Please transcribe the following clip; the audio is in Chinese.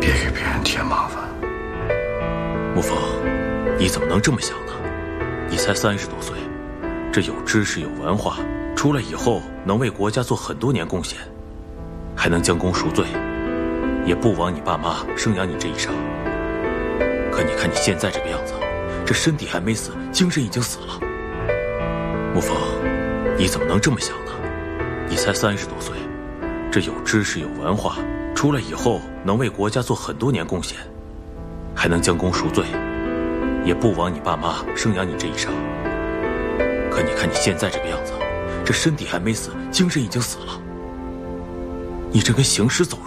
别给别人添麻烦。 沐风，你怎么能这么想呢？你才30多岁，这有知识有文化，出来以后能为国家做很多年贡献，还能将功赎罪，也不枉你爸妈生养你这一生。可你看你现在这个样子，这身体还没死，精神已经死了。沐风，你怎么能这么想呢？你才30多岁，这有知识有文化，出来以后能为国家做很多年贡献，还能将功赎罪，也不枉你爸妈生养你这一生。可你看你现在这个样子，这身体还没死，精神已经死了。你这跟行尸走肉